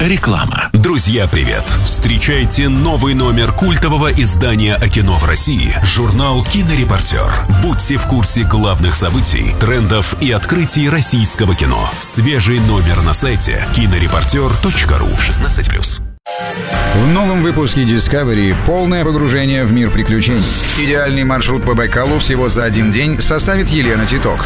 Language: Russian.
Реклама. Друзья, привет! Встречайте новый номер культового издания о кино в России. Журнал «Кинорепортер». Будьте в курсе главных событий, трендов и открытий российского кино. Свежий номер на сайте кинорепортер.ру. 16+. В новом выпуске Discovery полное погружение в мир приключений. Идеальный маршрут по Байкалу всего за один день составит Елена Титок.